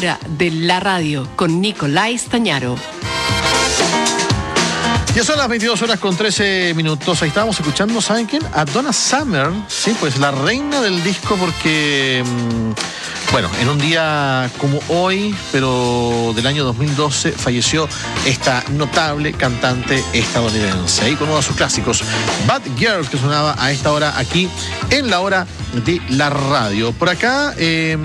Hora de la radio con Nicolás Stañaro. Ya son las 22:13. Ahí estábamos escuchando, ¿saben quién? A Donna Summer, sí, pues la reina del disco, porque, bueno, en un día como hoy, pero del año 2012, falleció esta notable cantante estadounidense. Ahí con uno de sus clásicos, Bad Girls, que sonaba a esta hora aquí en la hora de la radio. Por acá,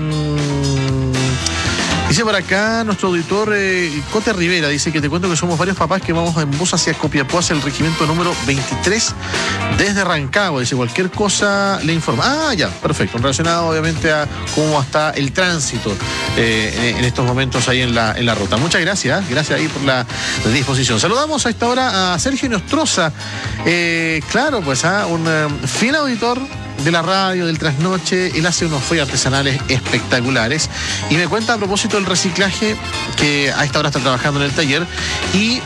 dice por acá nuestro auditor Cote Rivera, dice que te cuento que somos varios papás que vamos en bus hacia Copiapó, hacia el regimiento número 23 desde Rancagua. Dice, cualquier cosa le informa. Ah, ya, perfecto. Relacionado obviamente a cómo está el tránsito en estos momentos ahí en la ruta. Muchas gracias, gracias ahí por la disposición. Saludamos a esta hora a Sergio Nostroza, claro, pues un fiel auditor de la radio, del trasnoche. Él hace unos folles artesanales espectaculares y me cuenta a propósito del reciclaje, que a esta hora está trabajando en el taller, y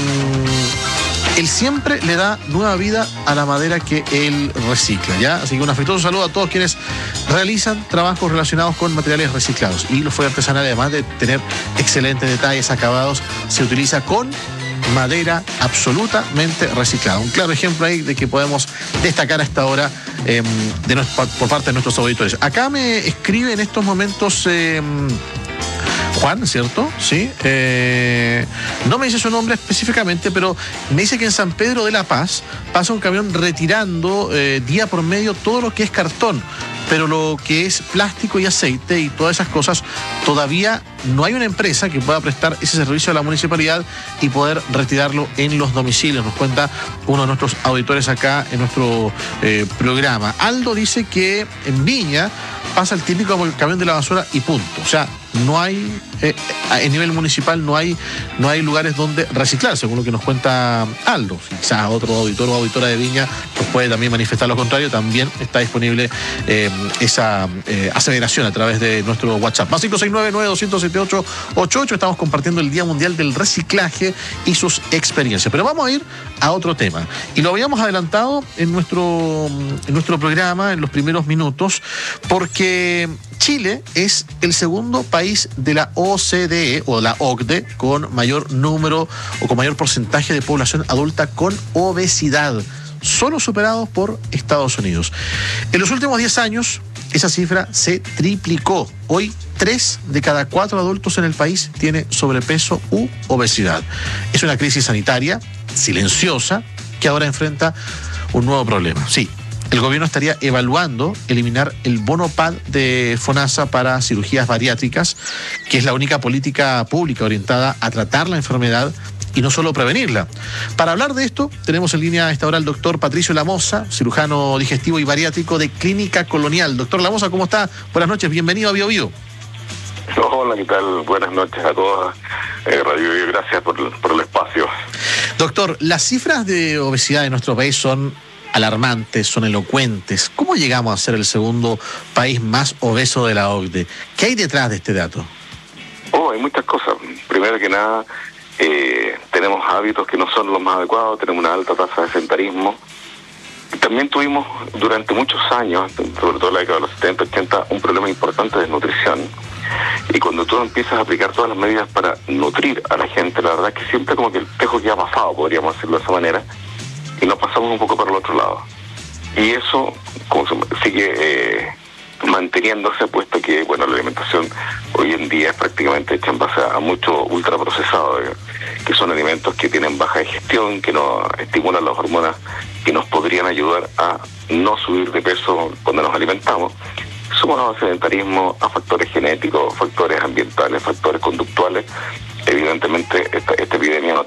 él siempre le da nueva vida a la madera que él recicla, ¿ya? Así que un afectuoso saludo a todos quienes realizan trabajos relacionados con materiales reciclados. Y los folles artesanales, además de tener excelentes detalles, acabados, se utiliza con madera absolutamente reciclada. Un claro ejemplo ahí de que podemos destacar a esta hora por parte de nuestros auditores. Acá me escribe en estos momentos Juan, ¿cierto? Sí. No me dice su nombre específicamente, pero me dice que en San Pedro de la Paz pasa un camión retirando día por medio todo lo que es cartón, pero lo que es plástico y aceite y todas esas cosas, todavía no hay una empresa que pueda prestar ese servicio a la municipalidad y poder retirarlo en los domicilios. Nos cuenta uno de nuestros auditores acá en nuestro programa. Aldo dice que en Viña pasa el típico camión de la basura y punto. O sea, no hay, a nivel municipal no hay lugares donde reciclar, según lo que nos cuenta Aldo. Quizás otro auditor o auditora de Viña nos puede también manifestar lo contrario. También está disponible esa aseveración a través de nuestro WhatsApp. Más 569-9278-88. Estamos compartiendo el Día Mundial del Reciclaje y sus experiencias. Pero vamos a ir a otro tema. Y lo habíamos adelantado en nuestro programa en los primeros minutos, porque Chile es el segundo país de la OCDE o la OCDE con mayor número o con mayor porcentaje de población adulta con obesidad, solo superado por Estados Unidos. En los últimos 10 años, esa cifra se triplicó. Hoy, 3 de cada 4 adultos en el país tiene sobrepeso u obesidad. Es una crisis sanitaria silenciosa que ahora enfrenta un nuevo problema. Sí, el gobierno estaría evaluando eliminar el bono PAD de FONASA para cirugías bariátricas, que es la única política pública orientada a tratar la enfermedad y no solo prevenirla. Para hablar de esto, tenemos en línea a esta hora al doctor Patricio Lamoza, cirujano digestivo y bariátrico de Clínica Colonial. Doctor Lamoza, ¿cómo está? Buenas noches, bienvenido a Bio Bio. Hola, ¿qué tal? Buenas noches a todas. Radio Bio, gracias por el espacio. Doctor, las cifras de obesidad en nuestro país son alarmantes, son elocuentes. ¿Cómo llegamos a ser el segundo país más obeso de la OCDE? ¿Qué hay detrás de este dato? Hay muchas cosas. Primero que nada, tenemos hábitos que no son los más adecuados, tenemos una alta tasa de sedentarismo. También tuvimos durante muchos años, sobre todo en la década de los 70, 80, un problema importante de nutrición. Y cuando tú empiezas a aplicar todas las medidas para nutrir a la gente, la verdad es que siempre como que el tejo ya ha pasado, podríamos decirlo de esa manera, y nos pasamos un poco para el otro lado. Y eso sigue manteniéndose, puesto que bueno, la alimentación hoy en día es prácticamente hecha en base a mucho ultraprocesado, que son alimentos que tienen baja digestión, que no estimulan las hormonas que nos podrían ayudar a no subir de peso cuando nos alimentamos. Sumado al sedentarismo, a factores genéticos, factores ambientales,